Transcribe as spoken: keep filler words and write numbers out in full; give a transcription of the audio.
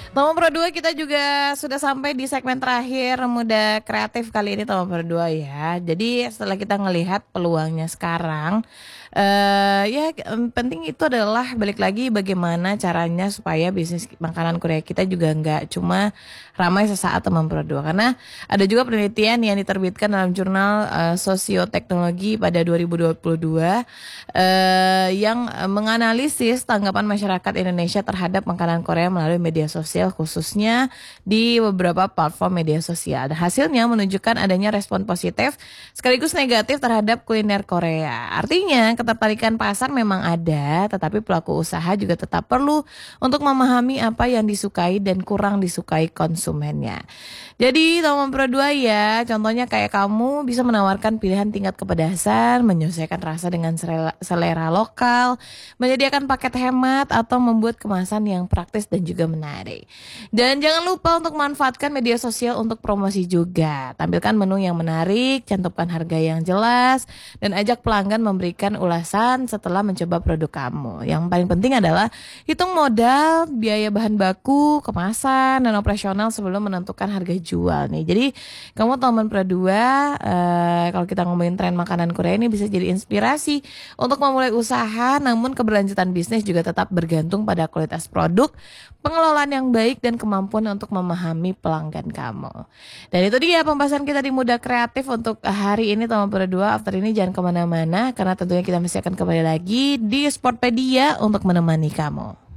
Tomo Pro dua kita juga sudah sampai di segmen terakhir Muda Kreatif kali ini Tomo Pro dua ya. Jadi setelah kita ngelihat peluangnya sekarang, eh ya em, penting itu adalah balik lagi bagaimana caranya supaya bisnis makanan Korea kita juga nggak cuma ramai sesaat Tomo Pro dua. Karena ada juga penelitian yang diterbitkan dalam jurnal eh, Sosioteknologi pada dua ribu dua puluh dua eh, yang eh, menganalisis tanggapan masyarakat Indonesia terhadap makanan Korea melalui media sosial khususnya di beberapa platform media sosial. Dan hasilnya menunjukkan adanya respon positif sekaligus negatif terhadap kuliner Korea. Artinya ketertarikan pasar memang ada, tetapi pelaku usaha juga tetap perlu untuk memahami apa yang disukai dan kurang disukai konsumennya. Jadi Tomo Pro dua ya, contohnya kayak kamu bisa menawarkan pilihan tingkat kepedasan, menyesuaikan rasa dengan selera, selera lokal, menyediakan paket hemat atau membuat kemasan yang praktis dan juga menarik. Dan jangan lupa untuk manfaatkan media sosial untuk promosi juga. Tampilkan menu yang menarik, cantumkan harga yang jelas, dan ajak pelanggan memberikan ulasan setelah mencoba produk kamu. Yang paling penting adalah hitung modal, biaya bahan baku, kemasan, dan operasional sebelum menentukan harga jual nih. Jadi kamu teman Pro dua, eh, kalau kita ngomongin tren makanan Korea ini bisa jadi inspirasi untuk memulai usaha, namun keberlanjutan bisnis juga tetap bergantung pada kualitas produk, pengelolaan yang baik, dan kemampuan untuk memahami pelanggan kamu. Dan itu dia pembahasan kita di Muda Kreatif untuk hari ini Tomo Pro dua. After ini jangan kemana-mana karena tentunya kita masih akan kembali lagi di Sportpedia untuk menemani kamu.